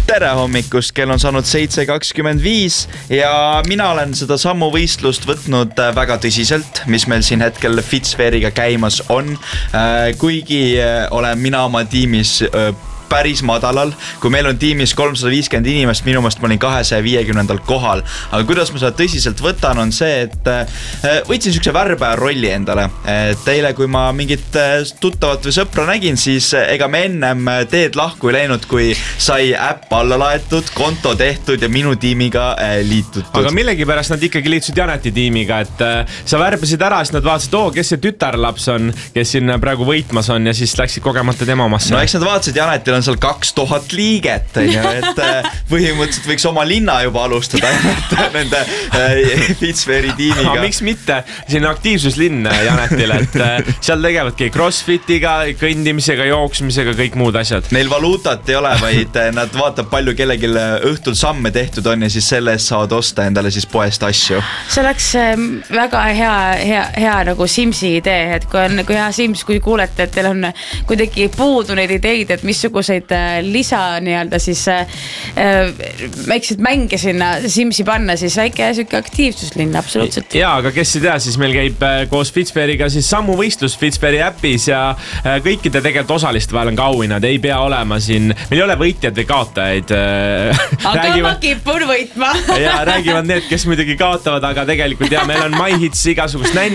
Tere hommikust, kell on saanud 7:25 ja mina olen seda sammuvõistlust võtnud väga tõsiselt, mis meil siin hetkel Fitsferiga käimas on. Kuigi olen mina oma tiimis päris madalal, kui meil on tiimis 350 inimest, minu meelest ma olin 250. kohal. Aga kuidas ma seda tõsiselt võtan on see, et võtsin sükse värbaja rolli endale. Teile, kui ma mingit tuttavat või sõpra nägin, siis ega me ennem teed lahku ei läinud, kui sai äpp alla laetud, konto tehtud ja minu tiimiga liitutud. Aga millegipärast nad ikkagi liitusid Janeti tiimiga, et sa värbasid ära, siis nad vaatasid, kes see tütarlaps on, kes siin praegu võitmas on ja siis läksid kogemata tema omasse. No eks nad vaatasid, Janetil on seal 2000 liiget, et põhimõtteliselt võiks oma linna juba alustada nende Fitsferi tiimiga. Aga miks mitte? Siin on aktiivsuslinn Janetil, et seal tegevadki crossfitiga, kõndimisega, jooksmisega, kõik muud asjad. Neil valuutat ei ole, vaid nad vaatab palju kellelgi õhtul samme tehtud on ja siis selle eest saavad osta endale siis poest asju. See oleks väga hea nagu Simsi idee, et kui hea Sims, kui kuulete, et teil on kuidagi puudu neid ideid, et missuguseid lisa nii-öelda siis väikseid mänge sinna Simsi panna, siis väike süke aktiivsuslinn, absoluutselt. Ja, aga kes ei tea, siis meil käib koos Fitsferiga siis sammuvõistlus Fitsferi äpis ja kõikide tegelikult osaliste vahel on ka auhinnad, ei pea olema siin, meil ei ole võitjad või kaotajaid. Aga ma kipun võitma. Ja räägivad need, kes muidugi kaotavad, aga tegelikult meil on MyHits igasugust